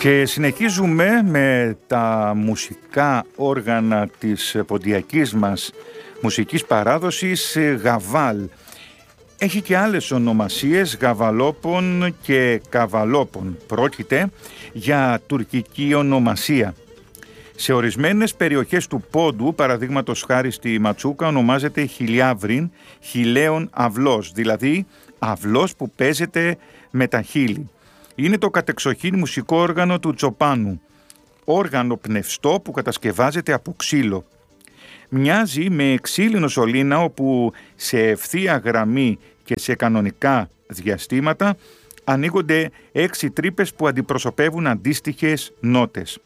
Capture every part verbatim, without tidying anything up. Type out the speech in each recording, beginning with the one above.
Και συνεχίζουμε με τα μουσικά όργανα της ποντιακής μας μουσικής παράδοσης, γαβάλ. Έχει και άλλες ονομασίες, γαβαλόπων και καβαλόπων. Πρόκειται για τουρκική ονομασία. Σε ορισμένες περιοχές του Πόντου, παραδείγματος χάρη στη Ματσούκα, ονομάζεται χιλιάβριν, χιλέον αυλός, δηλαδή αυλός που παίζεται με τα χείλη. Είναι το κατεξοχήν μουσικό όργανο του Τσοπάνου, όργανο πνευστό που κατασκευάζεται από ξύλο. Μοιάζει με ξύλινο σωλήνα, όπου σε ευθεία γραμμή και σε κανονικά διαστήματα ανοίγονται έξι τρύπες που αντιπροσωπεύουν αντίστοιχες νότες.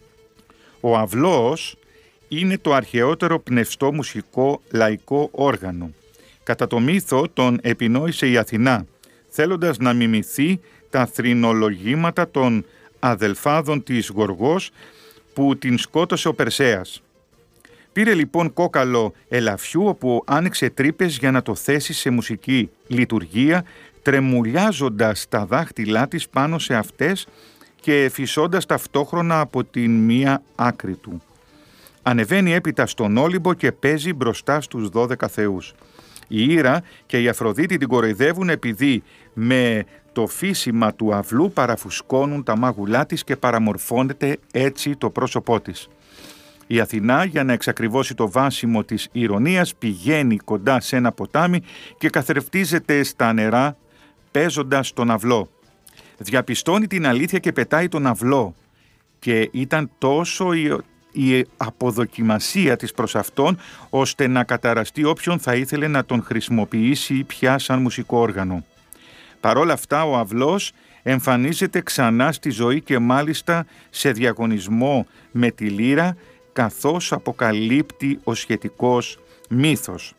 Ο αυλός είναι το αρχαιότερο πνευστό μουσικό λαϊκό όργανο. Κατά το μύθο τον επινόησε η Αθηνά, θέλοντας να μιμηθεί τα θρηνολογήματα των αδελφάδων της Γοργός που την σκότωσε ο Περσέας. Πήρε λοιπόν κόκαλο ελαφιού, όπου άνοιξε τρύπες για να το θέσει σε μουσική λειτουργία, τρεμουλιάζοντας τα δάχτυλά της πάνω σε αυτές και φυσώντας ταυτόχρονα από την μία άκρη του. Ανεβαίνει έπειτα στον Όλυμπο και παίζει μπροστά στους δώδεκα θεούς. Η Ήρα και η Αφροδίτη την κοροϊδεύουν επειδή με το φύσιμα του αυλού παραφουσκώνουν τα μάγουλά της και παραμορφώνεται έτσι το πρόσωπό της. Η Αθηνά, για να εξακριβώσει το βάσιμο της ηρωνίας, πηγαίνει κοντά σε ένα ποτάμι και καθρεφτίζεται στα νερά παίζοντας τον αυλό. Διαπιστώνει την αλήθεια και πετάει τον αυλό, και ήταν τόσο η, η αποδοκιμασία της προς αυτόν, ώστε να καταραστεί όποιον θα ήθελε να τον χρησιμοποιήσει πια σαν μουσικό όργανο. Παρόλα αυτά, ο αυλός εμφανίζεται ξανά στη ζωή και μάλιστα σε διαγωνισμό με τη λύρα, καθώς αποκαλύπτει ο σχετικός μύθος.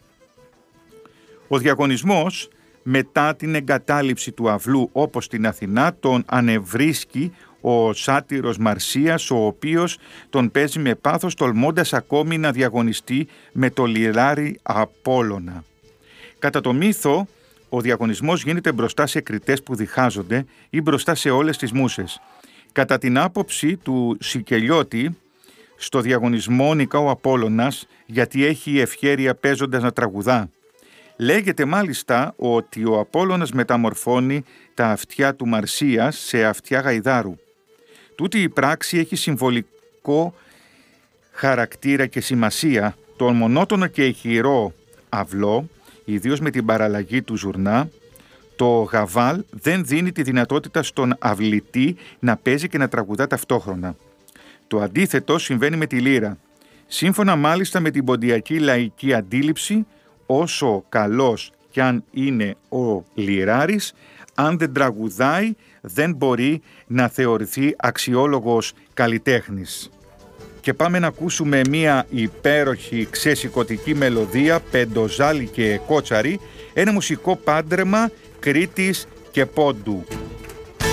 Ο διαγωνισμός, μετά την εγκατάλειψη του αυλού όπως στην Αθηνά, τον ανεβρίσκει ο σάτυρος Μαρσίας, ο οποίος τον παίζει με πάθος, τολμώντας ακόμη να διαγωνιστεί με το λιράρι Απόλλωνα. Κατά το μύθο, ο διαγωνισμός γίνεται μπροστά σε κριτές που διχάζονται ή μπροστά σε όλες τις μούσες. Κατά την άποψη του Σικελιώτη, στο διαγωνισμό νικά ο Απόλλωνας, γιατί έχει ευχέρεια παίζοντας να τραγουδά. Λέγεται μάλιστα ότι ο Απόλλωνας μεταμορφώνει τα αυτιά του Μαρσίας σε αυτιά γαϊδάρου. Τούτη η πράξη έχει συμβολικό χαρακτήρα και σημασία. Τον μονότονο και ηχηρό αυλό, ιδίως με την παραλλαγή του ζουρνά, το γαβάλ δεν δίνει τη δυνατότητα στον αυλητή να παίζει και να τραγουδά ταυτόχρονα. Το αντίθετο συμβαίνει με τη λύρα. Σύμφωνα μάλιστα με την ποντιακή λαϊκή αντίληψη, όσο καλός κι αν είναι ο λυράρης, αν δεν τραγουδάει δεν μπορεί να θεωρηθεί αξιόλογος καλλιτέχνης. Και πάμε να ακούσουμε μία υπέροχη ξεσηκωτική μελωδία, Πεντοζάλι και Κότσαρη, ένα μουσικό πάντρεμα Κρήτης και Πόντου.